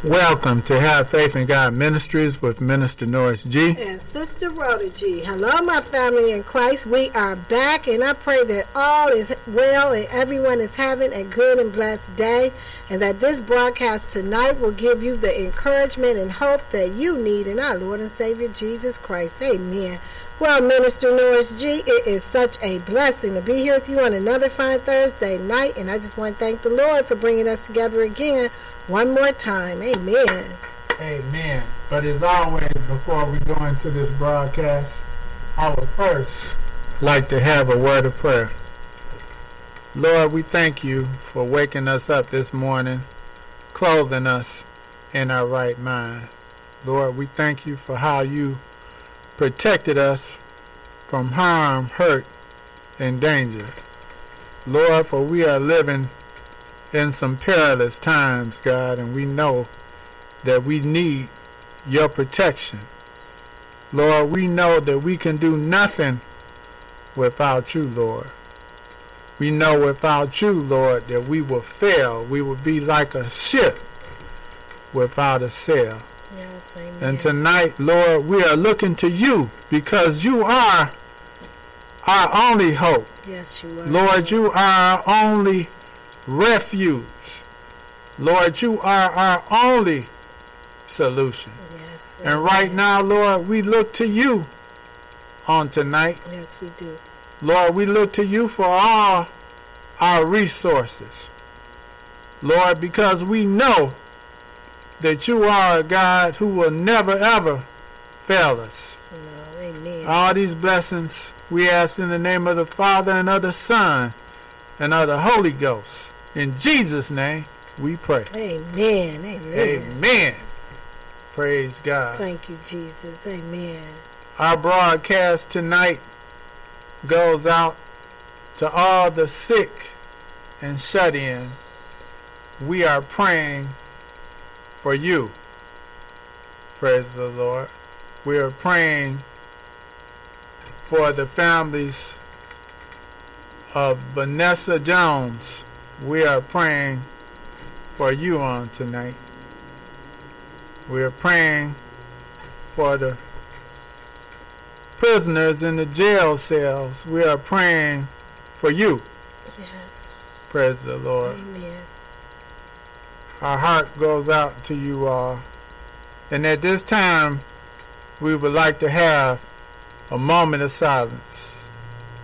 Welcome to Have Faith in God Ministries with Minister Norris G. And Sister Rhoda G. Hello, my family in Christ. We are back, and I pray that all is well and everyone is having a good and blessed day, and that this broadcast tonight will give you the encouragement and hope that you need in our Lord and Savior Jesus Christ. Amen. Well, Minister Norris G., it is such a blessing to be here with you on another fine Thursday night, and I just want to thank the Lord for bringing us together again one more time. Amen. Amen. But as always, before we go into this broadcast, I would first like to have a word of prayer. Lord, we thank you for waking us up this morning, clothing us in our right mind. Lord, we thank you for how you protected us from harm, hurt, and danger. Lord, for we are living in some perilous times, God, and we know that we need your protection. Lord, we know that we can do nothing without you, Lord. We know without you, Lord, that we will fail. We will be like a ship without a sail. Yes, amen. And tonight, Lord, we are looking to you because you are our only hope. Yes, you are. Lord, you are our only refuge. Lord, you are our only solution. Yes, and right now, Lord, we look to you on tonight. Yes, we do. Lord, we look to you for all our resources. Lord, because we know that you are a God who will never, ever fail us. No, amen. All these blessings we ask in the name of the Father and of the Son and of the Holy Ghost. In Jesus' name we pray. Amen. Amen. Amen. Praise God. Thank you, Jesus. Amen. Our broadcast tonight goes out to all the sick and shut in. We are praying for you. Praise the Lord. We are praying for the families of Vanessa Jones. We are praying for you on tonight. We are praying for the prisoners in the jail cells. We are praying for you. Yes. Praise the Lord. Amen. Our heart goes out to you all. And at this time, we would like to have a moment of silence.